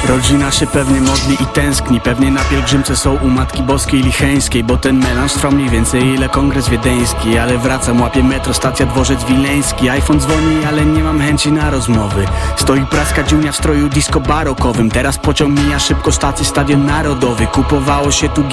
Rodzina się pewnie modli i tęskni, pewnie na pielgrzymce są u Matki Boskiej Licheńskiej, bo ten melanż trwa mniej więcej ile kongres wiedeński. Ale wracam, łapię metro, stacja Dworzec Wileński. iPhone dzwoni, ale nie mam chęci na rozmowy. Stoi praska dziunia w stroju disco barokowym. Teraz pociąg mija szybko, stację Stadion Narodowy. Kupowało się tu